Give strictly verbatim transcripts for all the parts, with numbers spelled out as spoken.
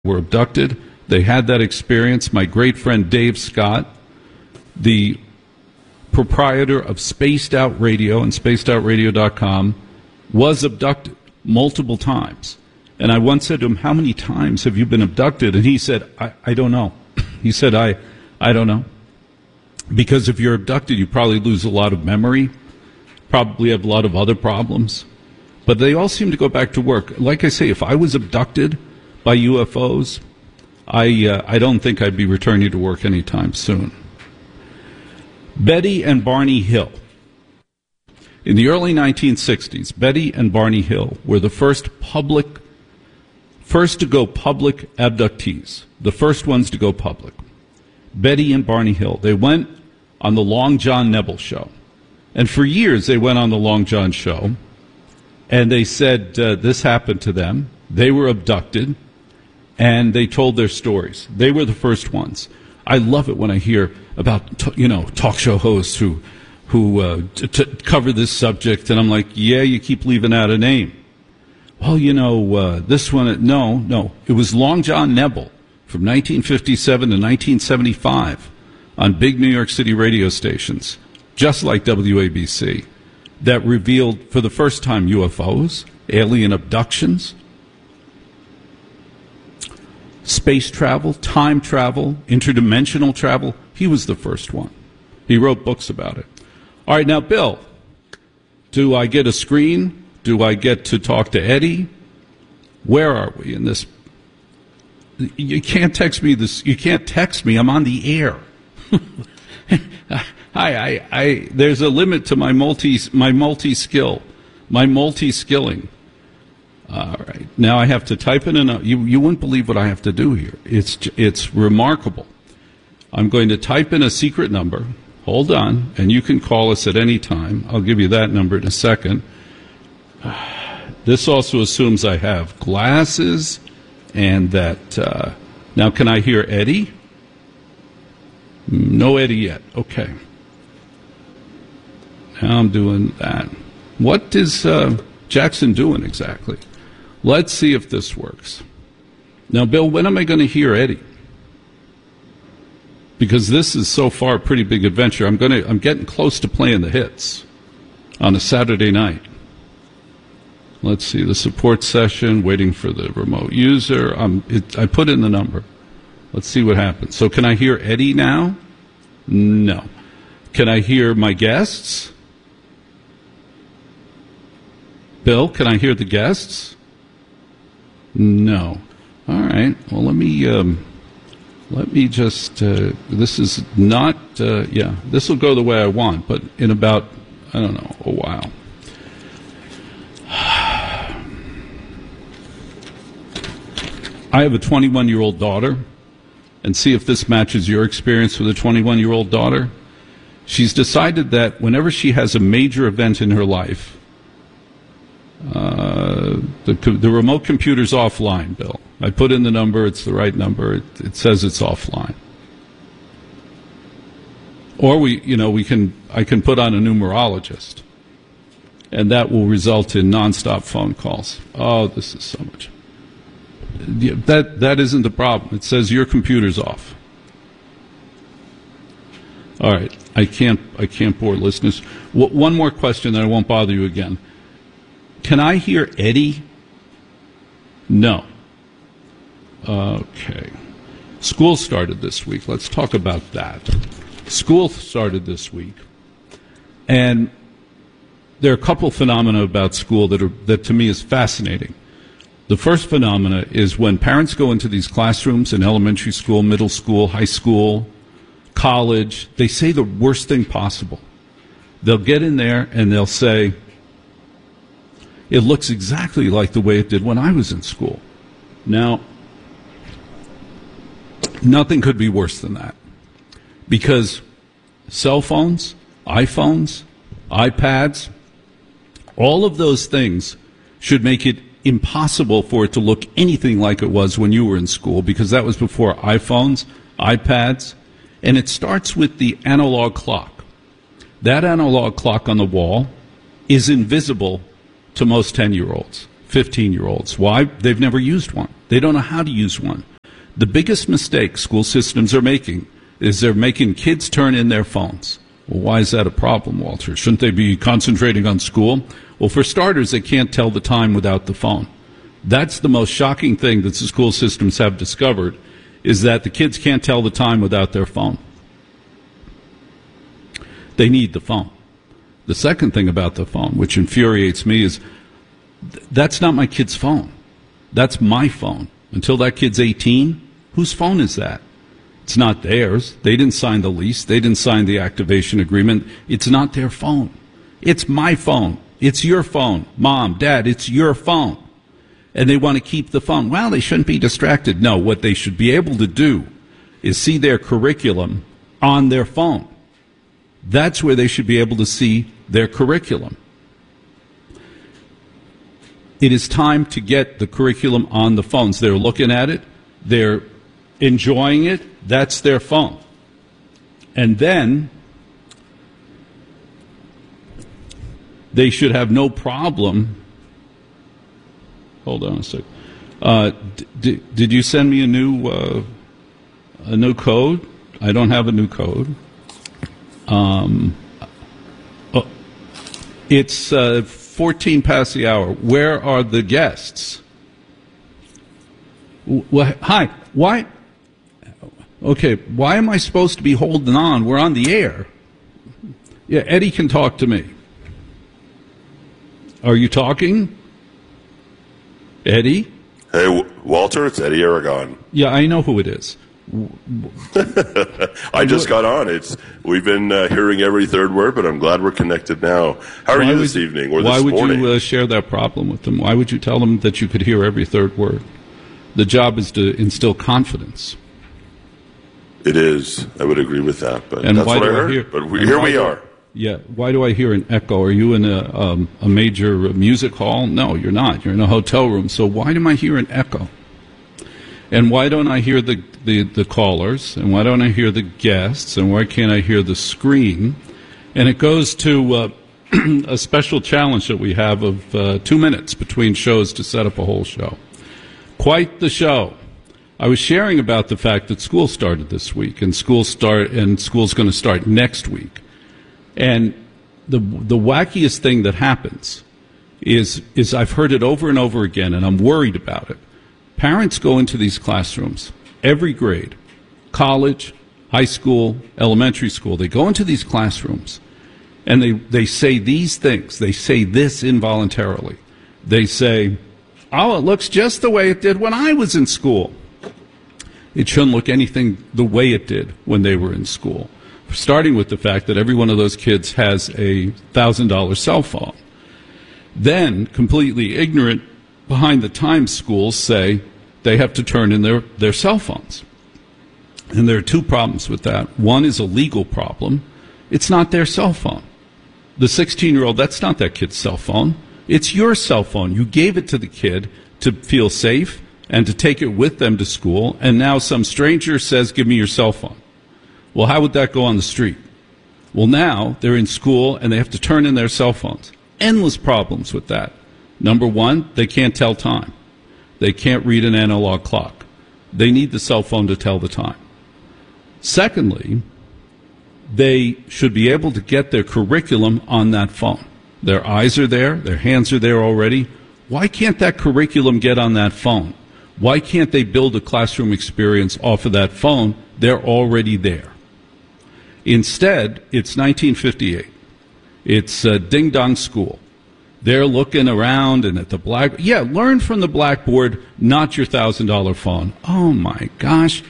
were abducted. They had that experience. My great friend Dave Scott, the proprietor of Spaced Out Radio and spaced out radio dot com, was abducted multiple times. And I once said to him, how many times have you been abducted? And he said, I, I don't know. He said, I, I don't know. Because if you're abducted, you probably lose a lot of memory, probably have a lot of other problems. But they all seem to go back to work. Like I say, if I was abducted by U F Os, I, uh, I don't think I'd be returning to work anytime soon. Betty and Barney Hill. In the early nineteen sixties, Betty and Barney Hill were the first public, first to go public abductees, the first ones to go public. Betty and Barney Hill. They went on the Long John Nebel show. And for years they went on the Long John show, and they said uh, this happened to them. They were abducted, and they told their stories. They were the first ones. I love it when I hear about, you know, talk show hosts who who uh, t- t- cover this subject, and I'm like, yeah, you keep leaving out a name. Well, you know, uh, this one, no, no. It was Long John Nebel from nineteen fifty-seven to nineteen seventy-five on big New York City radio stations, just like W A B C, that revealed for the first time U F Os, alien abductions, space travel, time travel, interdimensional travel. He was the first one. He wrote books about it. All right, now, Bill, do I get a screen? Do I get to talk to Eddie? Where are we in this? You can't text me this. You can't text me. I'm on the air. I, I, I, there's a limit to my multi, my multi-skill, my multi-skilling. All right. Now I have to type in a, you, you wouldn't believe what I have to do here. It's, it's remarkable. I'm going to type in a secret number. Hold on. And you can call us at any time. I'll give you that number in a second. This also assumes I have glasses and that, uh, now can I hear Eddie? No Eddie yet. Okay. Now I'm doing that. What is, uh, Jackson doing exactly? Let's see if this works. Now, Bill, when am I going to hear Eddie? Because this is so far a pretty big adventure. I'm going to, I'm getting close to playing the hits on a Saturday night. Let's see, the support session, waiting for the remote user. Um, it, I put in the number. Let's see what happens. So can I hear Eddie now? No. Can I hear my guests? Bill, can I hear the guests? No. All right. Well, let me um, let me just. Uh, this is not. Uh, yeah, this will go the way I want, but in about I don't know a while. I have a twenty-one-year-old daughter, and see if this matches your experience with a twenty-one-year-old daughter. She's decided that whenever she has a major event in her life, uh, the, the remote computer's offline, Bill. I put in the number, it's the right number, it, it says it's offline. Or we, you know, we can, I can put on a numerologist, and that will result in nonstop phone calls. Oh, this is so much. That that isn't the problem. It says your computer's off. All right, I can't I can't bore listeners. W- one more question, then I won't bother you again. Can I hear Eddie? No. Okay. School started this week. Let's talk about that. School started this week, and there are a couple phenomena about school that are that to me is fascinating. The first phenomena is when parents go into these classrooms in elementary school, middle school, high school, college, they say the worst thing possible. They'll get in there and they'll say, it looks exactly like the way it did when I was in school. Now, nothing could be worse than that. Because cell phones, iPhones, iPads, all of those things should make it impossible for it to look anything like it was when you were in school, because that was before iPhones, iPads, and it starts with the analog clock. That analog clock on the wall is invisible to most ten-year-olds, fifteen-year-olds. Why? They've never used one. They don't know how to use one. The biggest mistake school systems are making is they're making kids turn in their phones. Well, why is that a problem, Walter? Shouldn't they be concentrating on school? Well, for starters, they can't tell the time without the phone. That's the most shocking thing that the school systems have discovered, is that the kids can't tell the time without their phone. They need the phone. The second thing about the phone, which infuriates me, is th- that's not my kid's phone. That's my phone. Until that kid's eighteen, whose phone is that? It's not theirs. They didn't sign the lease. They didn't sign the activation agreement. It's not their phone. It's my phone. It's your phone. Mom, Dad, it's your phone. And they want to keep the phone. Well, they shouldn't be distracted. No, what they should be able to do is see their curriculum on their phone. That's where they should be able to see their curriculum. It is time to get the curriculum on the phones. They're looking at it. They're enjoying it. That's their phone. And then they should have no problem. Hold on a sec. Uh, d- d- did you send me a new uh, a new code? I don't have a new code. Um, oh, it's uh, fourteen past the hour. Where are the guests? Well, hi. Why? Okay. Why am I supposed to be holding on? We're on the air. Yeah, Eddie can talk to me. Are you talking? Eddie? Hey, w- Walter, it's Eddie Aragon. Yeah, I know who it is. I just got on. It's We've been uh, hearing every third word, but I'm glad we're connected now. How are why you this would, evening or why this would morning? you uh, share that problem with them? Why would you tell them that you could hear every third word? The job is to instill confidence. It is. I would agree with that, but and that's why what do I heard. I hear, but we, here we do, are. Yeah. Why do I hear an echo? Are you in a, um, a major music hall? No, you're not. You're in a hotel room. So why do I hear an echo? And why don't I hear the, the, the callers? And why don't I hear the guests? And why can't I hear the screen? And it goes to uh, a special challenge that we have of uh, two minutes between shows to set up a whole show. Quite the show. I was sharing about the fact that school started this week, and school start and school's going to start next week. And the the wackiest thing that happens is is I've heard it over and over again, and I'm worried about it. Parents go into these classrooms, every grade, college, high school, elementary school. They go into these classrooms, and they, they say these things. They say this involuntarily. They say, oh, it looks just the way it did when I was in school. It shouldn't look anything the way it did when they were in school. Starting with the fact that every one of those kids has a one thousand dollars cell phone. Then, completely ignorant, behind the times schools say they have to turn in their, their cell phones. And there are two problems with that. One is a legal problem. It's not their cell phone. The sixteen-year-old, that's not that kid's cell phone. It's your cell phone. You gave it to the kid to feel safe and to take it with them to school, and now some stranger says, give me your cell phone. Well, how would that go on the street? Well, now they're in school and they have to turn in their cell phones. Endless problems with that. Number one, they can't tell time. They can't read an analog clock. They need the cell phone to tell the time. Secondly, they should be able to get their curriculum on that phone. Their eyes are there. Their hands are there already. Why can't that curriculum get on that phone? Why can't they build a classroom experience off of that phone? They're already there. Instead, it's nineteen fifty-eight. It's a ding-dong school. They're looking around and at the black. Yeah, learn from the blackboard, not your one thousand dollars phone. Oh, my gosh.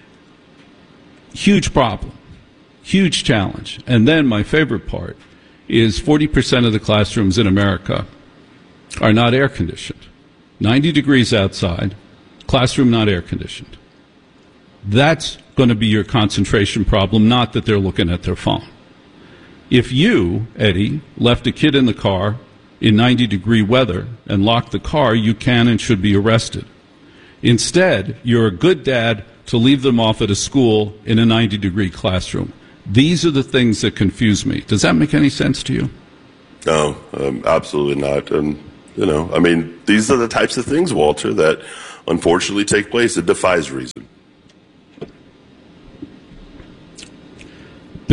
Huge problem. Huge challenge. And then my favorite part is forty percent of the classrooms in America are not air-conditioned. ninety degrees outside, classroom not air-conditioned. That's going to be your concentration problem, not that they're looking at their phone. If you, Eddie, left a kid in the car in ninety degree weather and locked the car, you can and should be arrested. Instead, you're a good dad to leave them off at a school in a ninety degree classroom. These are the things that confuse me. Does that make any sense to you? No, um, absolutely not. And, you know, I mean, these are the types of things, Walter, that unfortunately take place. It defies reason.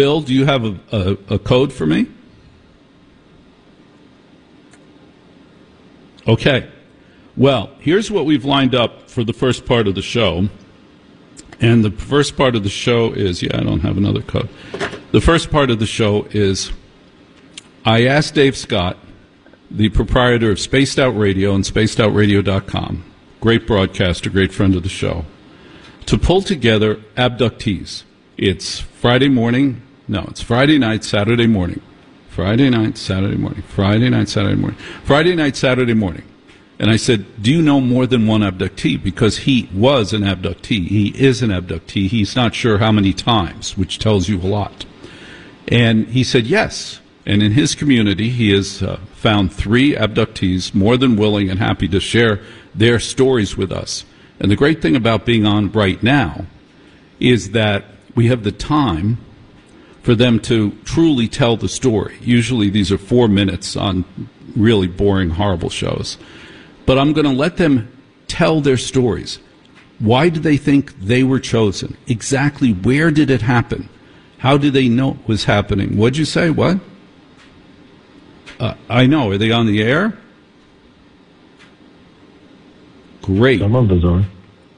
Bill, do you have a, a, a code for me? Okay. Well, here's what we've lined up for the first part of the show. And the first part of the show is, yeah, I don't have another code. The first part of the show is I asked Dave Scott, the proprietor of Spaced Out Radio and spaced out radio dot com, great broadcaster, great friend of the show, to pull together abductees. It's Friday morning. No, it's Friday night, Saturday morning. Friday night, Saturday morning. Friday night, Saturday morning. Friday night, Saturday morning. And I said, do you know more than one abductee? Because he was an abductee. He is an abductee. He's not sure how many times, which tells you a lot. And he said, yes. And in his community, he has uh, found three abductees more than willing and happy to share their stories with us. And the great thing about being on right now is that we have the time for them to truly tell the story. Usually these are four minutes on really boring, horrible shows. But I'm going to let them tell their stories. Why do they think they were chosen? Exactly where did it happen? How did they know it was happening? What'd you say? What? Uh, I know. Are they on the air? Great. Some of those are.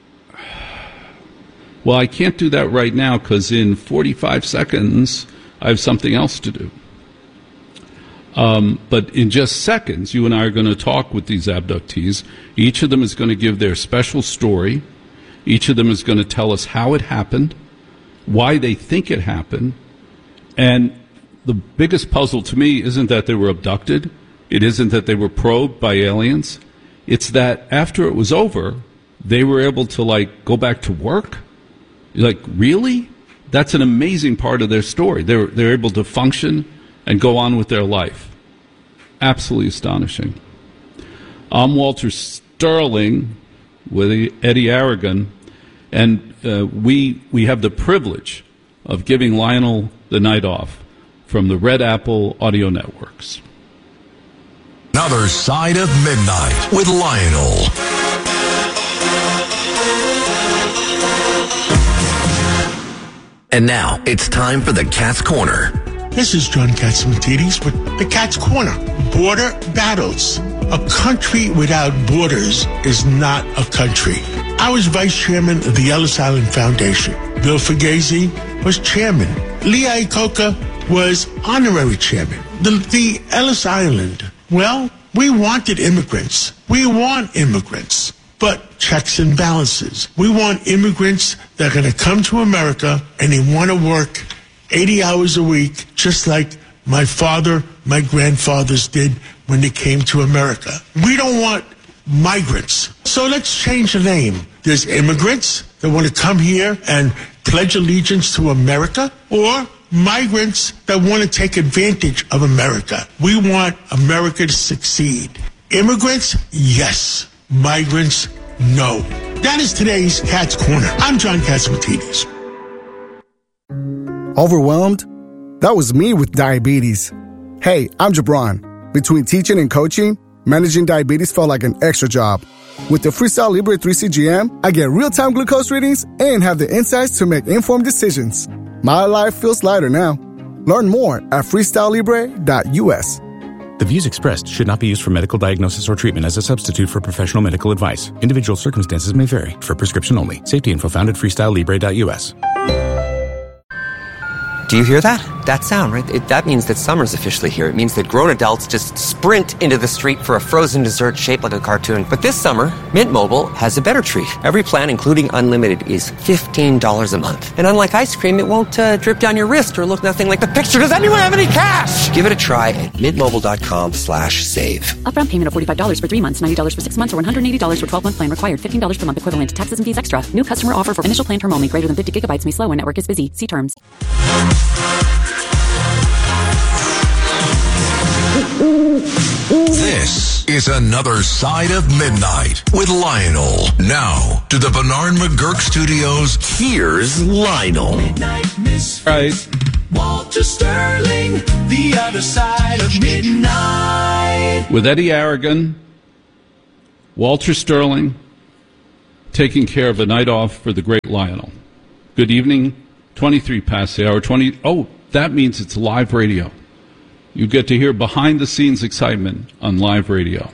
Well, I can't do that right now because in forty-five seconds I have something else to do. Um, but in just seconds, you and I are going to talk with these abductees. Each of them is going to give their special story. Each of them is going to tell us how it happened, why they think it happened. And the biggest puzzle to me isn't that they were abducted. It isn't that they were probed by aliens. It's that after it was over, they were able to, like, go back to work. Like, really? That's an amazing part of their story. They're, they're able to function and go on with their life. Absolutely astonishing. I'm Walter Sterling with Eddie Aragon, and uh, we we have the privilege of giving Lionel the night off from the Red Apple Audio Networks. Another Side of Midnight with Lionel. And now it's time for the Cat's Corner. This is John Catsimatidis with the Cat's Corner. Border battles. A country without borders is not a country. I was vice chairman of the Ellis Island Foundation. Bill Fugazi was chairman. Lee Iacocca was honorary chairman. The, the Ellis Island, well, we wanted immigrants. We want immigrants. But checks and balances. We want immigrants that are going to come to America and they want to work eighty hours a week, just like my father, my grandfathers did when they came to America. We don't want migrants. So let's change the name. There's immigrants that want to come here and pledge allegiance to America, or migrants that want to take advantage of America. We want America to succeed. Immigrants, yes. Migrants, no. That is today's Cat's Corner. I'm John Catsimatidis. Overwhelmed? That was me with diabetes. Hey, I'm Jabron. Between teaching and coaching, managing diabetes felt like an extra job. With the Freestyle Libre three C G M, I get real-time glucose readings and have the insights to make informed decisions. My life feels lighter now. Learn more at freestyle libre dot u s. The views expressed should not be used for medical diagnosis or treatment as a substitute for professional medical advice. Individual circumstances may vary. For prescription only. Safety info found at freestyle libre dot u s. Do you hear that? That sound, right? It, that means that summer's officially here. It means that grown adults just sprint into the street for a frozen dessert shaped like a cartoon. But this summer, Mint Mobile has a better treat. Every plan, including unlimited, is fifteen dollars a month. And unlike ice cream, it won't uh, drip down your wrist or look nothing like the picture. Does anyone have any cash? Give it a try at mintmobile.com slash save. Upfront payment of forty-five dollars for three months, ninety dollars for six months, or one hundred eighty dollars for twelve-month plan required. fifteen dollars per month equivalent. Taxes and fees extra. New customer offer for initial plan term only. Greater than fifty gigabytes may slow when network is busy. See terms. This is Another Side of Midnight with Lionel. Now, to the Bernard McGurk Studios, here's Lionel. Midnight Miss Right. Walter Sterling, the other side of midnight. With Eddie Aragon, Walter Sterling, taking care of a night off for the great Lionel. Good evening. twenty-three past the hour. twenty. Oh, that means it's live radio. You get to hear behind-the-scenes excitement on live radio.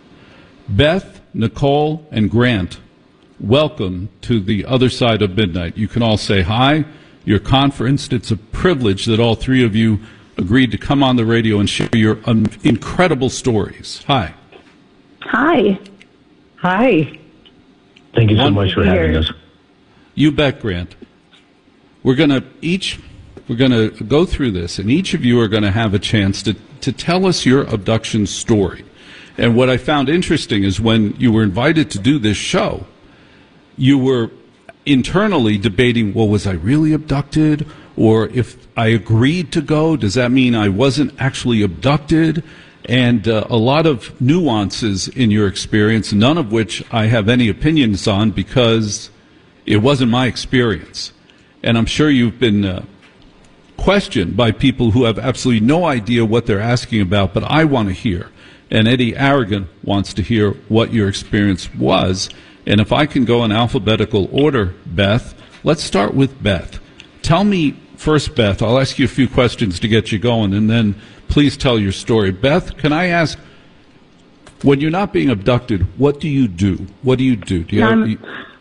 Beth, Nicole, and Grant, welcome to the other side of midnight. You can all say hi. You're conferenced. It's a privilege that all three of you agreed to come on the radio and share your um, incredible stories. Hi. Hi. Hi. Thank you so much for having us. You bet, Grant. We're going to each we're going to go through this, and each of you are going to have a chance to, to tell us your abduction story. And what I found interesting is when you were invited to do this show, you were internally debating, well, was I really abducted? Or if I agreed to go, does that mean I wasn't actually abducted? And uh, a lot of nuances in your experience, none of which I have any opinions on because it wasn't my experience. And I'm sure you've been uh, questioned by people who have absolutely no idea what they're asking about, but I want to hear. And Eddie Aragon wants to hear what your experience was. And if I can go in alphabetical order, Beth, let's start with Beth. Tell me first, Beth, I'll ask you a few questions to get you going, and then please tell your story. Beth, can I ask, when you're not being abducted, what do you do? What do you do? Do you have, I'm,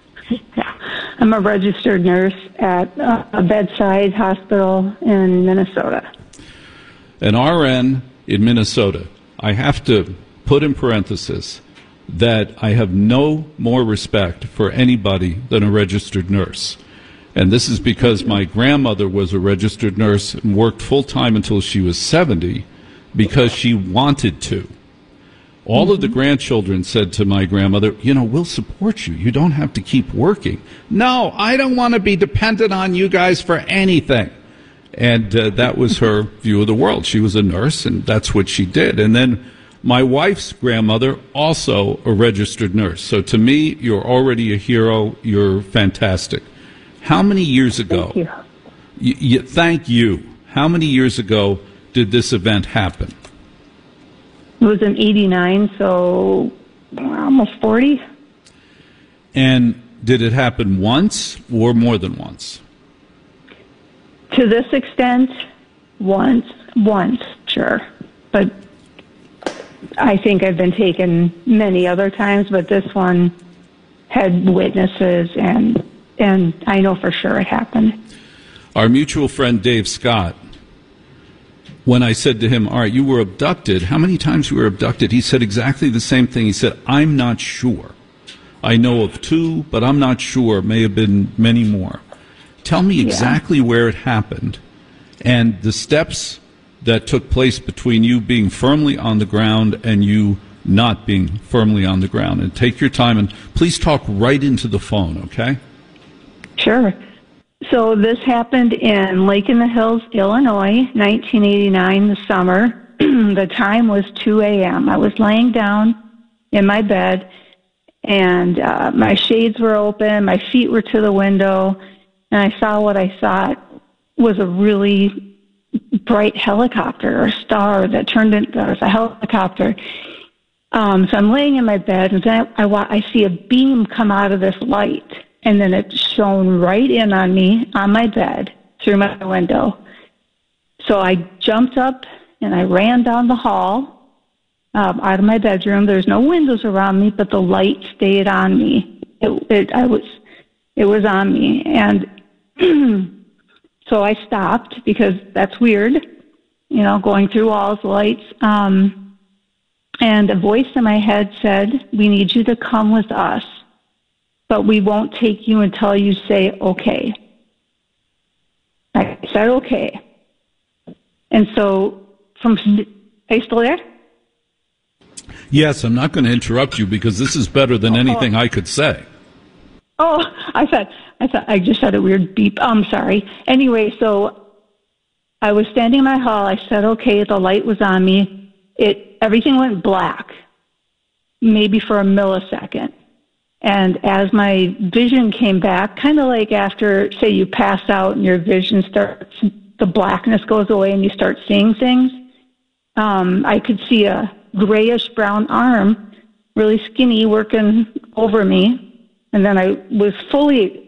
I'm a registered nurse at a bedside hospital in Minnesota. An R N in Minnesota. I have to put in parenthesis that I have no more respect for anybody than a registered nurse. And this is because my grandmother was a registered nurse and worked full-time until she was seventy because she wanted to. All mm-hmm. of the grandchildren said to my grandmother, you know, we'll support you. You don't have to keep working. No, I don't want to be dependent on you guys for anything. And uh, that was her view of the world. She was a nurse, and that's what she did. And then my wife's grandmother, also a registered nurse. So to me, you're already a hero. You're fantastic. How many years ago? Thank you. Y- y- thank you. How many years ago did this event happen? It was in eighty-nine, so almost forty. And did it happen once or more than once? To this extent, once, once, sure. But I think I've been taken many other times, but this one had witnesses, and and I know for sure it happened. Our mutual friend Dave Scott, when I said to him, all right, you were abducted, how many times you were abducted? He said exactly the same thing. He said, I'm not sure. I know of two, but I'm not sure. May have been many more. Tell me exactly yeah. where it happened and the steps that took place between you being firmly on the ground and you not being firmly on the ground. And take your time, and please talk right into the phone, okay? Sure. So this happened in Lake in the Hills, Illinois, nineteen eighty-nine, the summer. The time was two a.m. I was laying down in my bed, and uh, my shades were open, my feet were to the window, and I saw what I thought was a really bright helicopter or star that turned into a helicopter. Um, so I'm laying in my bed, and then I, I, I see a beam come out of this light, and then it shone right in on me on my bed through my window. So I jumped up, and I ran down the hall um, out of my bedroom. There's no windows around me, but the light stayed on me. It, it, I was, it was on me, and so I stopped because that's weird, you know, going through walls, lights. Um, and a voice in my head said, we need you to come with us, but we won't take you until you say okay. I said okay. And so from, are you still there? Yes, I'm not going to interrupt you because this is better than anything I could say. Oh, I thought, I thought I just had a weird beep. I'm sorry. Anyway, so I was standing in my hall. I said, okay, the light was on me. It, everything went black, maybe for a millisecond. And as my vision came back, kind of like after, say, you pass out and your vision starts, the blackness goes away and you start seeing things, um, I could see a grayish brown arm, really skinny, working over me. And then I was fully